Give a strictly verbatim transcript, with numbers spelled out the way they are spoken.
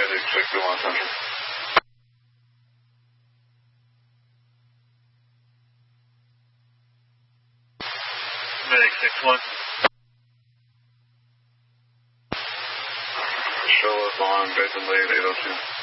Medic six two one Central. Medic six one. Show us on Basin Lead eight oh two.